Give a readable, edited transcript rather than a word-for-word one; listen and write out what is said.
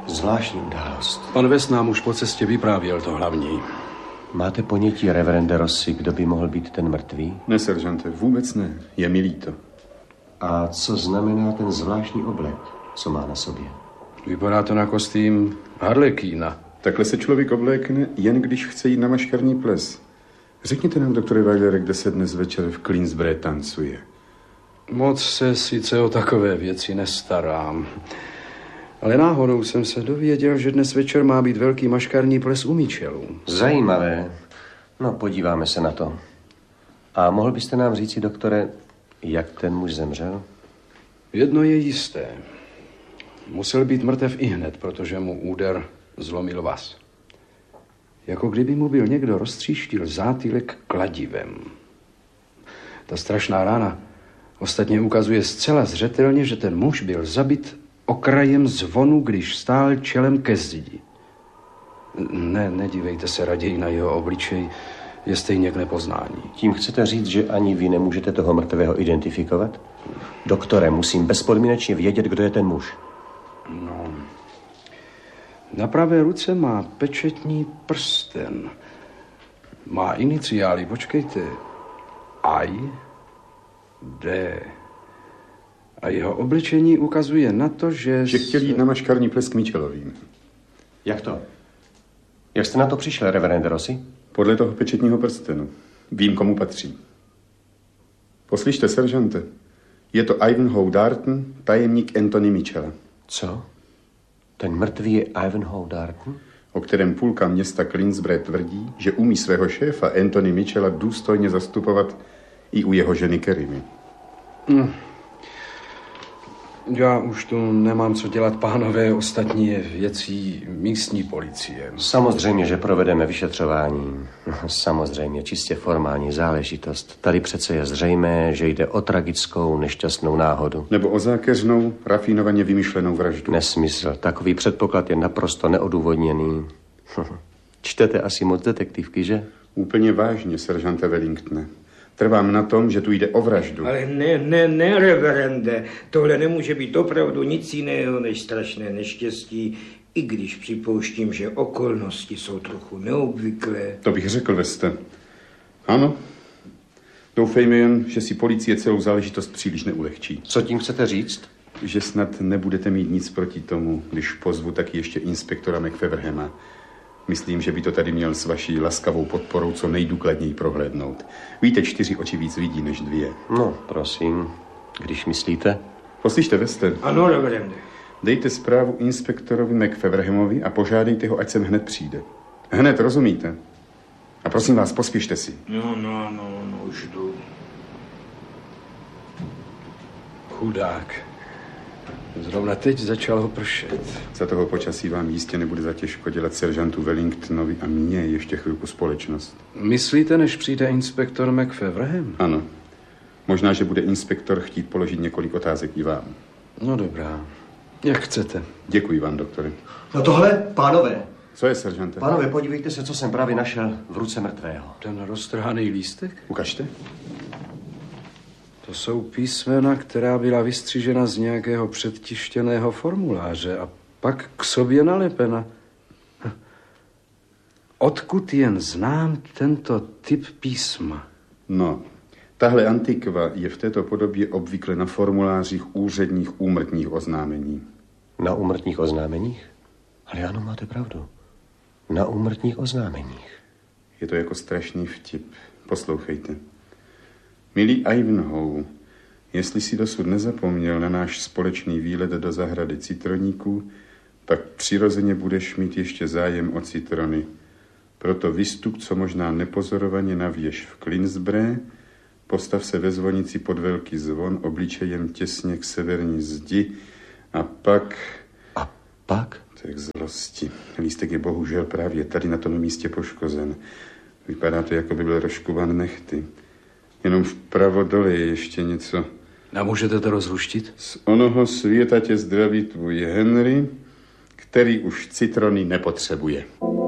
Zvláštní událost. Pan West nám už po cestě vyprávěl to hlavní. Máte ponětí, reverende Rossi, kdo by mohl být ten mrtvý? Ne, seržante, vůbec ne. Je mi líto. A co znamená ten zvláštní oblek, co má na sobě? Vypadá to na kostým Harlekína. Takhle se člověk oblékne, jen když chce jít na maškarní ples. Řekněte nám, doktore Weilere, kde se dnes večer v Queensbray tancuje. Moc se sice o takové věci nestarám. Ale náhodou jsem se dověděl, že dnes večer má být velký maškarní ples u Mitchellů. Zajímavé. No, podíváme se na to. A mohl byste nám říci, doktore, jak ten muž zemřel? Jedno je jisté. Musel být mrtev ihned, protože mu úder zlomil vaz. Jako kdyby mu byl někdo roztříštil zátylek kladivem. Ta strašná rána ostatně ukazuje zcela zřetelně, že ten muž byl zabit okrajem zvonu, když stál čelem ke zdi. Nedívejte se raději na jeho obličej, je stejně k nepoznání. Tím chcete říct, že ani vy nemůžete toho mrtvého identifikovat? Doktore, musím bezpodmínečně vědět, kdo je ten muž. No, na pravé ruce má pečetní prsten. Má iniciály, počkejte. I, D. A jeho obličení ukazuje na to, že chtěl jít na maškarní ples k Mitchellovým. Jak to? Jak jste na to přišel, reverende Rossi? Podle toho pečetního prstenu. Vím, komu patří. Poslyšte, seržante. Je to Ivanhoe Darton, tajemník Anthony Mitchella. Co? Ten mrtvý je Ivanhoe Darton? O kterém půlka města Queensbray tvrdí, že umí svého šéfa Anthony Mitchella důstojně zastupovat i u jeho ženy Kerrymy. Já už tu nemám co dělat, pánové, ostatní je věcí místní policie. Samozřejmě, že provedeme vyšetřování. Samozřejmě, čistě formální záležitost. Tady přece je zřejmé, že jde o tragickou, nešťastnou náhodu. Nebo o zákeřnou, rafinovaně vymyšlenou vraždu. Nesmysl. Takový předpoklad je naprosto neodůvodněný. Čtete asi moc detektivky, že? Úplně vážně, seržante Wellingtone. Trvám na tom, že tu jde o vraždu. Ale ne, reverende. Tohle nemůže být opravdu nic jiného než strašné neštěstí, i když připouštím, že okolnosti jsou trochu neobvyklé. To bych řekl, Weste. Ano. Doufejme jen, že si policie celou záležitost příliš neulehčí. Co tím chcete říct? Že snad nebudete mít nic proti tomu, když pozvu taky ještě inspektora McFeverhama. Myslím, že by to tady měl s vaší laskavou podporou co nejdůkladněji prohlédnout. Víte, 4 oči víc vidí než 2. No, prosím, když myslíte. Poslyšte, Weste. Ano, reverende. Dejte zprávu inspektorovi McFeverhamovi a požádejte ho, ať sem hned přijde. Hned, rozumíte? A prosím vás, pospěšte si. No, už jdu. Chudák. Zrovna teď začalo pršet. Za toho počasí vám jistě nebude za těžko dělat seržantu Wellingtonovi a mně ještě chvilku společnost. Myslíte, než přijde inspektor McFeverham? Ano. Možná, že bude inspektor chtít položit několik otázek i vám. No dobrá. Jak chcete. Děkuji vám, doktore. No tohle, pánové. Co je, seržante? Pánové, podívejte se, co jsem právě našel v ruce mrtvého. Ten roztrhaný lístek? Ukažte. To jsou písmena, která byla vystřižena z nějakého předtištěného formuláře a pak k sobě nalepena. Odkud jen znám tento typ písma? No, tahle antikva je v této podobě obvykle na formulářích úředních úmrtních oznámení. Na úmrtních oznámeních? Ale ano, máte pravdu. Na úmrtních oznámeních. Je to jako strašný vtip. Poslouchejte. Milý Ivanhoe, jestli si dosud nezapomněl na náš společný výlet do zahrady citroníků, pak přirozeně budeš mít ještě zájem o citrony. Proto vystup co možná nepozorovaně na věž v Queensbray, postav se ve zvonici pod velký zvon obličejem těsně k severní zdi a pak... A pak? Tak zlosti. Lístek je bohužel právě tady na tom místě poškozen. Vypadá to, jako by byl rožkovan nehty. Jenom vpravo dole je ještě něco. A můžete to rozluštit? Z onoho světa tě zdraví tvůj Henry, který už citrony nepotřebuje.